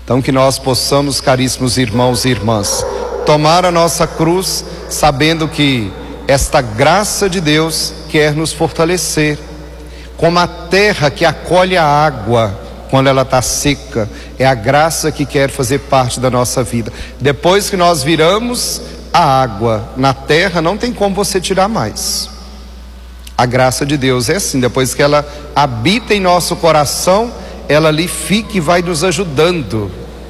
Então que nós possamos, caríssimos irmãos e irmãs, tomar a nossa cruz, sabendo que esta graça de Deus quer nos fortalecer, como a terra que acolhe a água quando ela está seca. É a graça que quer fazer parte da nossa vida. Depois que nós viramos a água na terra, não tem como você tirar mais. A graça de Deus é assim, depois que ela habita em nosso coração, ela ali fica e vai nos ajudando.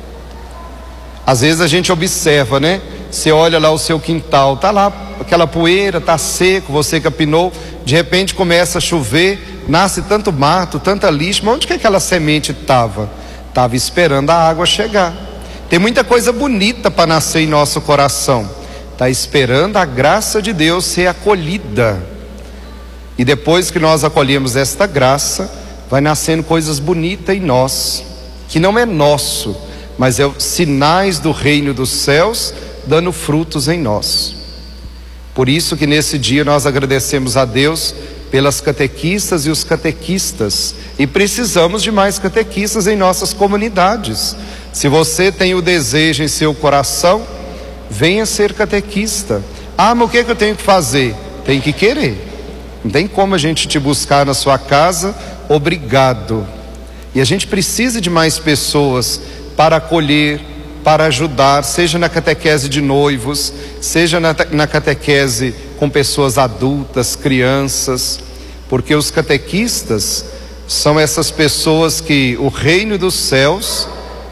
Às vezes a gente observa, né? Você olha lá o seu quintal, tá lá aquela poeira, tá seco, você capinou, de repente começa a chover, nasce tanto mato, tanta lixo, mas onde que aquela semente estava? Estava esperando a água chegar. Tem muita coisa bonita para nascer em nosso coração, está esperando a graça de Deus ser acolhida. E depois que nós acolhemos esta graça, vai nascendo coisas bonitas em nós, que não é nosso, mas é sinais do reino dos céus dando frutos em nós. Por isso que nesse dia nós agradecemos a Deus pelas catequistas e os catequistas, e precisamos de mais catequistas em nossas comunidades. Se você tem o desejo em seu coração, venha ser catequista. Ah, mas o que eu tenho que fazer? Tem que querer. Não tem como a gente te buscar na sua casa obrigado. E a gente precisa de mais pessoas para acolher, para ajudar, seja na catequese de noivos, seja na catequese com pessoas adultas, crianças, porque os catequistas são essas pessoas que o reino dos céus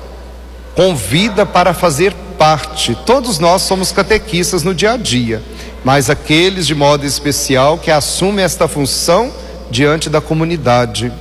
convida para fazer parte. Todos nós somos catequistas no dia a dia, mas aqueles de modo especial que assumem esta função diante da comunidade.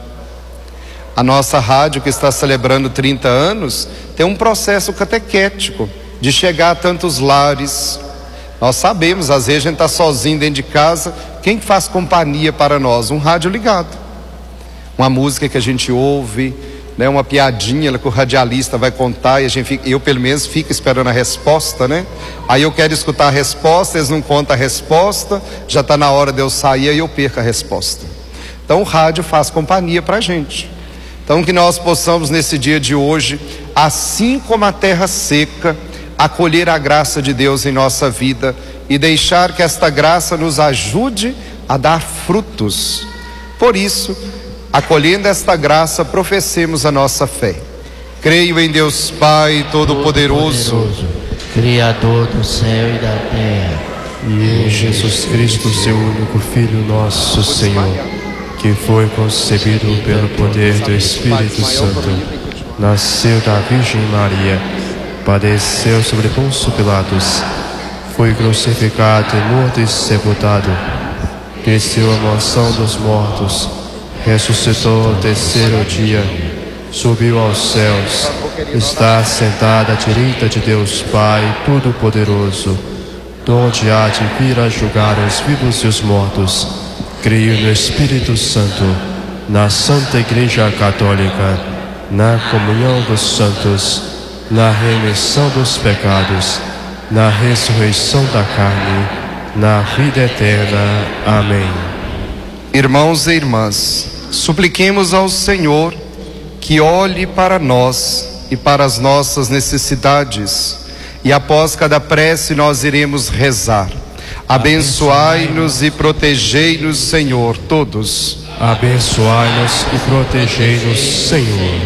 A nossa rádio, que está celebrando 30 anos, tem um processo catequético de chegar a tantos lares. Nós sabemos, às vezes a gente está sozinho dentro de casa, quem faz companhia para nós? Um rádio ligado, uma música que a gente ouve, né? Uma piadinha que o radialista vai contar, e a gente fica, eu pelo menos fico esperando a resposta, né? Aí eu quero escutar a resposta, eles não contam a resposta, já está na hora de eu sair, aí eu perco a resposta. Então o rádio faz companhia para a gente. Então que nós possamos nesse dia de hoje, assim como a terra seca, acolher a graça de Deus em nossa vida e deixar que esta graça nos ajude a dar frutos. Por isso, acolhendo esta graça, professemos a nossa fé. Creio em Deus Pai Todo-Poderoso, Criador do céu e da terra, e em Jesus Cristo, seu único Filho, nosso Senhor, que foi concebido pelo poder do Espírito Santo, nasceu da Virgem Maria, padeceu sobre Pôncio Pilatos, foi crucificado, morto e sepultado, desceu à mansão dos mortos, ressuscitou ao terceiro dia, subiu aos céus, está sentado à direita de Deus Pai Todo-Poderoso, donde há de vir a julgar os vivos e os mortos. Creio no Espírito Santo, na Santa Igreja Católica, na comunhão dos santos, na remissão dos pecados, na ressurreição da carne, na vida eterna. Amém. Irmãos e irmãs, supliquemos ao Senhor que olhe para nós e para as nossas necessidades, e após cada prece nós iremos rezar. Abençoai-nos e protegei-nos, Senhor, todos. Abençoai-nos e protegei-nos, Senhor.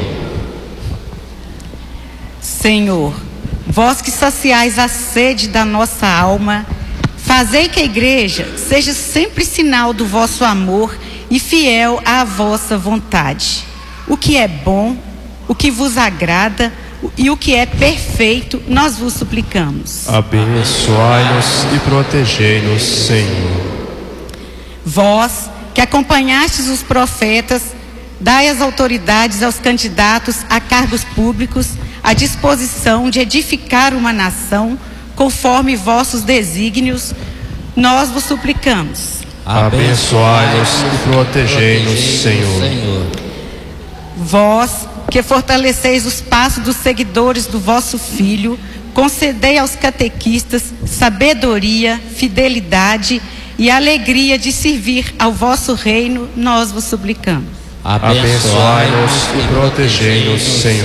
Senhor, vós que saciais a sede da nossa alma, fazei que a igreja seja sempre sinal do vosso amor e fiel à vossa vontade. O que é bom, o que vos agrada e o que é perfeito, nós vos suplicamos. Abençoai-nos e protegei-nos, Senhor. Vós que acompanhastes os profetas, dai às autoridades, aos candidatos a cargos públicos, a disposição de edificar uma nação, conforme vossos desígnios, nós vos suplicamos. Abençoai-nos e protegei-nos, Senhor. Vós que fortaleceis os passos dos seguidores do vosso Filho, concedei aos catequistas sabedoria, fidelidade e alegria de servir ao vosso reino, nós vos suplicamos. Abençoai-nos e protegei-nos, Senhor.